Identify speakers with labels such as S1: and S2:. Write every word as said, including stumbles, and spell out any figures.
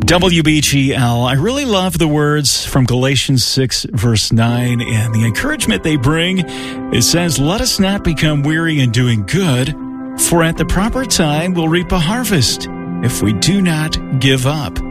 S1: W B G L. I really love the words from Galatians six, verse nine, and the encouragement they bring. It says, let us not become weary in doing good, for at the proper time we'll reap a harvest if we do not give up.